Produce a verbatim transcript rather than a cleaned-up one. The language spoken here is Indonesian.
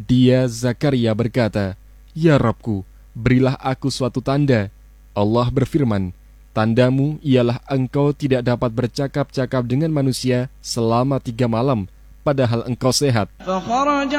Dia Zakaria berkata, "Ya Rabbku, berilah aku suatu tanda." Allah berfirman, "Tandamu ialah engkau tidak dapat bercakap-cakap dengan manusia selama tiga malam, padahal engkau sehat."